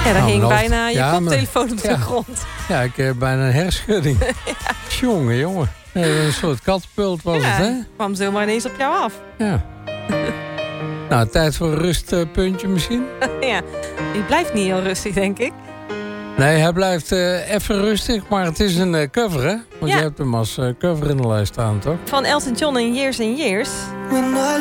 Ja, daar hing bijna je ja, koptelefoon op de grond. Ja, ik heb bijna een hersenschudding. Jongen. Een soort kattenpult was het, hè? Kwam zomaar ineens op jou af. Ja. Nou, tijd voor een rustpuntje misschien? Ja, die blijft niet heel rustig, denk ik. Nee, hij blijft even rustig, maar het is een cover, hè? Want je hebt hem als cover in de lijst staan, toch? Van Elton John en Years and Years.